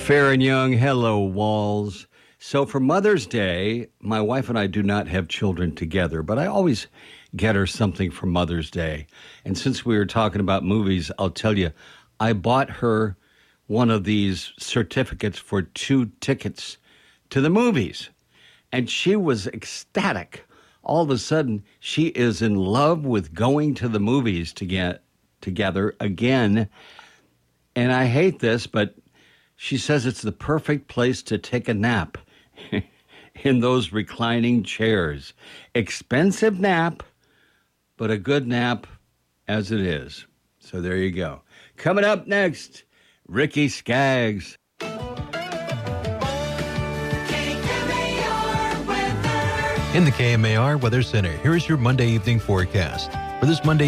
Fair and Young, hello, Walls. So for Mother's Day, my wife and I do not have children together, but I always get her something for Mother's Day. And since we were talking about movies, I'll tell you, I bought her one of these certificates for 2 tickets to the movies. And she was ecstatic. All of a sudden, she is in love with going to the movies to get together again. And I hate this, but she says it's the perfect place to take a nap in those reclining chairs. Expensive nap, but a good nap as it is. So there you go. Coming up next, Ricky Skaggs. In the KMAR Weather Center, here is your Monday evening forecast. For this Monday